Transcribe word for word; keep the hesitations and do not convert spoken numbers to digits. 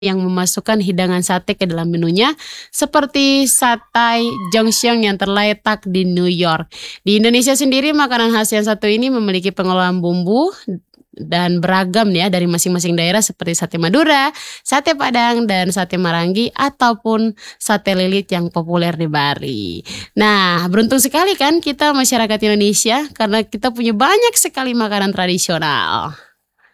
yang memasukkan hidangan sate ke dalam menunya, seperti Satay Jeongseong yang terletak di New York. Di Indonesia sendiri, makanan khas yang satu ini memiliki pengolahan bumbu dan beragam ya dari masing-masing daerah seperti sate Madura, sate Padang, dan sate Marangi ataupun sate lilit yang populer di Bali. Nah, beruntung sekali kan kita masyarakat Indonesia karena kita punya banyak sekali makanan tradisional.